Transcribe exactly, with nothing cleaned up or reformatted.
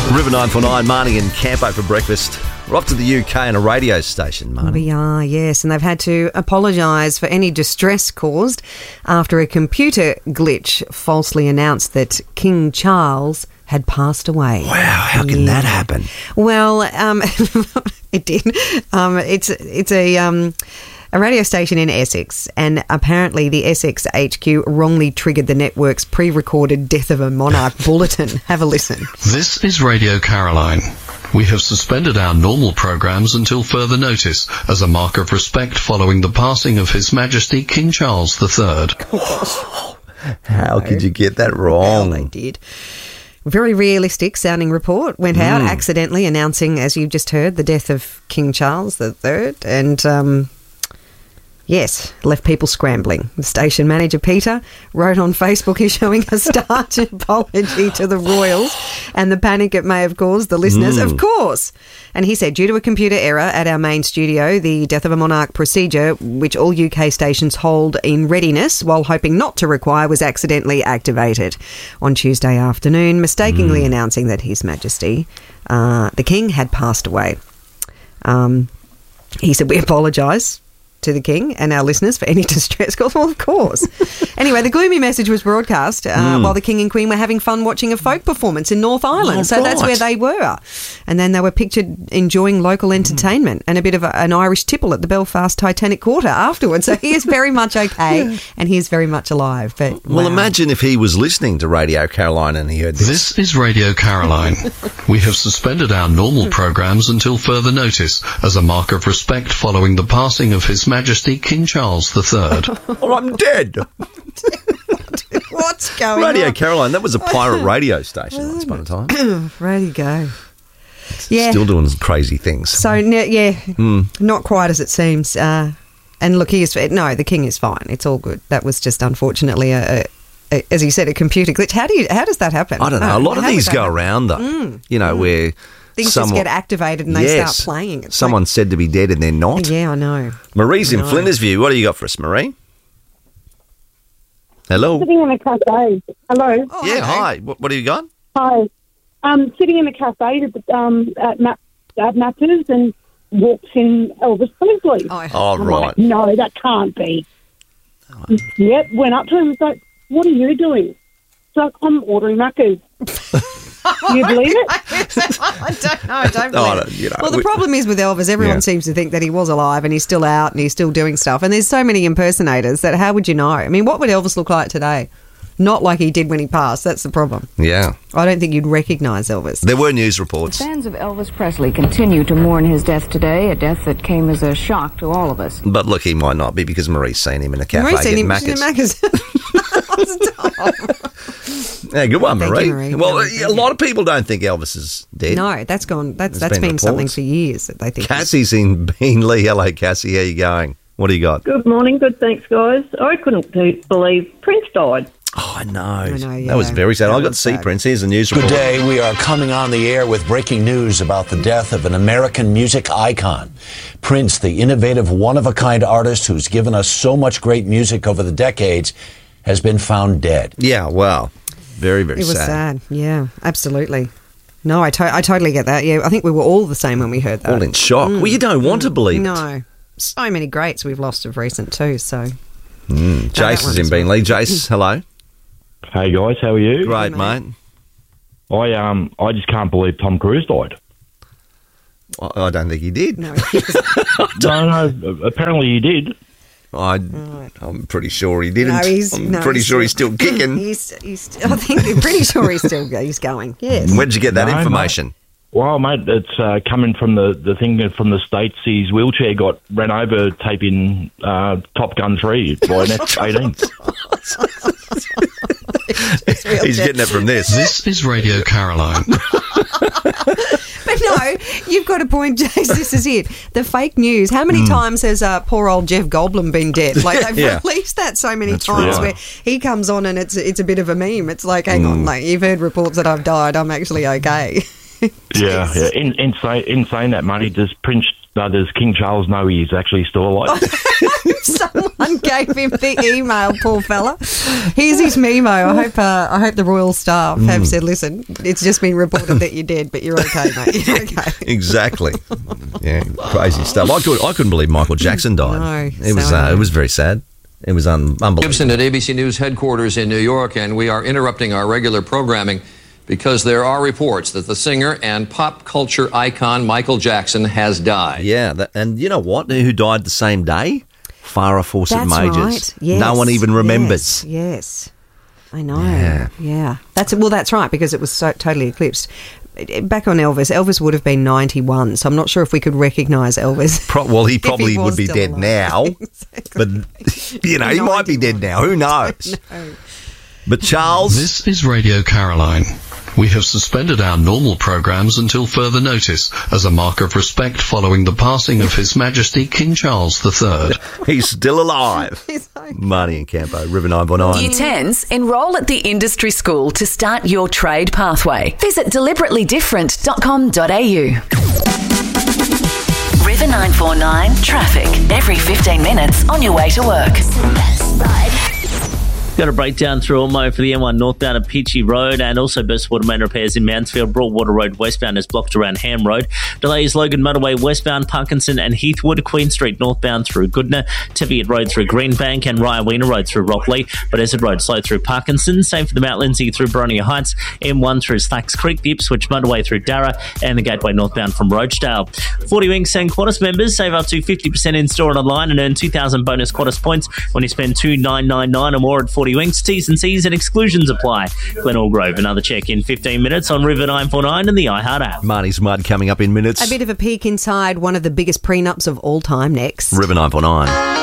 River nine four nine, Marnie and Campo for breakfast. We're off to the U K and a radio station, Marnie. We are, yes, and they've had to apologise for any distress caused after a computer glitch falsely announced that King Charles had passed away. Wow, how can yeah. that happen? Well, um, it did. Um, it's it's a... Um, A radio station in Essex, and apparently the Essex H Q wrongly triggered the network's pre-recorded Death of a Monarch bulletin. Have a listen. This is Radio Caroline. We have suspended our normal programmes until further notice as a mark of respect following the passing of His Majesty King Charles the Third. Oh, how could you get that wrong? Well, they did. Very realistic sounding report went out mm. accidentally announcing, as you just heard, the death of King Charles the Third, and... Um, Yes, left people scrambling. The station manager, Peter, wrote on Facebook he's showing a starch apology to the royals and the panic it may have caused the listeners, mm. of course. And he said, due to a computer error at our main studio, the Death of a Monarch procedure, which all U K stations hold in readiness while hoping not to require, was accidentally activated on Tuesday afternoon, mistakenly mm. announcing that His Majesty, uh, the King, had passed away. Um, he said, we apologise to the King and our listeners for any distress calls. Well, of course. Anyway, the gloomy message was broadcast uh, mm. while the King and Queen were having fun watching a folk performance in North Island. Oh, so right. That's where they were. And then they were pictured enjoying local entertainment mm. and a bit of a, an Irish tipple at the Belfast Titanic Quarter afterwards. So he is very much okay yeah. and he is very much alive. But Well, wow. imagine if he was listening to Radio Caroline and he heard this. This is Radio Caroline. We have suspended our normal programmes until further notice as a mark of respect following the passing of His Majesty King Charles the Third. Oh, I'm dead. What's going Radio on? Caroline, that was a pirate radio station once upon a time. There you go. Yeah. Still doing crazy things. So, yeah, mm. not quite as it seems. Uh, and look, he is, no, the King is fine. It's all good. That was just unfortunately, a, a, a, as he said, a computer glitch. How do you? How does that happen? I don't know. Oh, a lot of how these would go that around, though. Mm. You know, mm. where... Things Someone, just get activated and they yes, start playing. It's someone's like, said to be dead and they're not. Yeah, I know. Marie's I in know. Flinders View. What do you got for us, Marie? Hello? Sitting in a cafe. Hello. Oh, yeah, hello. hi. What, what do you got? Hi. Um, sitting in a cafe at, um, at, Ma- at Matters and walks in Elvis Presley. Oh, Oh, I'm right. like, no, that can't be. Oh. Yep, went up to him and was like, what are you doing? It's like, I'm ordering Macca's. You believe it? I don't know. I don't Oh, believe I don't- you know, Well, the we- problem is with Elvis, everyone Yeah. seems to think that he was alive and he's still out and he's still doing stuff. And there's so many impersonators that how would you know? I mean, what would Elvis look like today? Not like he did when he passed. That's the problem. Yeah. I don't think you'd recognise Elvis. There were news reports. Fans of Elvis Presley continue to mourn his death today, a death that came as a shock to all of us. But look, he might not be because Marie's seen him in a cafe Marie's seen getting him in Macca's. Macca's. Stop. Yeah, good one, Thank Marie. you, Marie. Well, No, a thank lot of people don't think Elvis is dead. No, that's gone. That's There's that's been been, something reports. for years that they think. Cassie's in Beanley. Hello, Cassie. How you going? What do you got? Good morning. Good, thanks, guys. I couldn't be- believe Prince died. Oh, I know. I know, yeah. That was very sad. That I got to was see sad. Prince. Here's a news Good report. day. We are coming on the air with breaking news about the death of an American music icon. Prince, the innovative, one-of-a-kind artist who's given us so much great music over the decades, has been found dead. Yeah, well, very, very It was sad. sad. Yeah, absolutely. No, I, to- I totally get that. Yeah, I think we were all the same when we heard that. All in shock. Well, you don't want to believe it. No. So many greats we've lost of recent too, so... Mm. that Jace is one in as well. Beanley. Jace, hello. Hey guys, how are you? Great, mate. mate. I um I just can't believe Tom Cruise died. I I don't think he did. No, No, no, apparently he did. I, I'm pretty sure he didn't. no, he's... I'm no, pretty sure he's still kicking. he's, he's, I think, I'm pretty sure he's still he's going, yes. Where'd you get that No, information? Well, mate, it's uh, coming from the, the thing from the States. His wheelchair got ran over taping uh, Top Gun three by an F eighteen. He's getting it from this. This is Radio Caroline. But no, you've got a point, Jace. This is it. The fake news. How many times has uh, poor old Jeff Goldblum been dead? Like, they've Yeah. released that so many That's times right. where he comes on and it's it's a bit of a meme. It's like, hang on, like, you've heard reports that I've died. I'm actually okay. Yeah, yeah. In, in, say, in saying that, money, does Prince No, does King Charles know he's actually still alive? Someone gave him the email, poor fella. Here's his memo. I hope uh, I hope the royal staff have said, listen, it's just been reported that you're dead, but you're okay, mate. You're okay. Exactly. Yeah, crazy stuff. I, could, I couldn't believe Michael Jackson died. No, it was so uh, it was very sad. It was un- unbelievable. Gibson at A B C News headquarters in New York, and we are interrupting our regular programming because there are reports that the singer and pop culture icon Michael Jackson has died. Yeah, that, and you know what? Who died the same day? Farrah Fawcett That's Majors. right. Yes, no one even remembers. Yes, yes. I know. Yeah. yeah. That's well. That's right, because it was so totally eclipsed. Back on Elvis, Elvis would have been ninety-one, so I'm not sure if we could recognise Elvis. Pro- well, he he probably was would be still dead alive. now, Exactly. but you know he might be dead now. Who knows? No. But Charles, This is Radio Caroline. We have suspended our normal programs until further notice as a mark of respect following the passing of His Majesty King Charles the Third. he's still alive. He's okay. Marty and Campo, River nine four nine. Year tens, enrol at the industry school to start your trade pathway. Visit deliberately different dot com dot a u. River nine four nine traffic every fifteen minutes on your way to work. Got a breakdown through Ormo for the M one northbound at Peachy Road, and also burst water main repairs in Mansfield. Broadwater Road westbound is blocked around Ham Road. Delays Logan Motorway westbound Parkinson and Heathwood. Queen Street northbound through Goodna. Teviot Road through Greenbank and Ryawena Road through Rockley. But Road slow through Parkinson. Same for the Mount Lindsay through Boronia Heights. M one through Slacks Creek. The Ipswich Motorway through Darra. And the Gateway northbound from Roachdale. forty Winks and Qantas members save up to fifty percent in store and online and earn two thousand bonus Qantas points when you spend two thousand nine hundred ninety-nine dollars or more at forty Winks. T's and C's and exclusions apply. Glenelg Grove, another check in fifteen minutes on River nine four nine and the iHeart app. Marty's Mud coming up in minutes. A bit of a peek inside one of the biggest prenups of all time next. River nine four nine.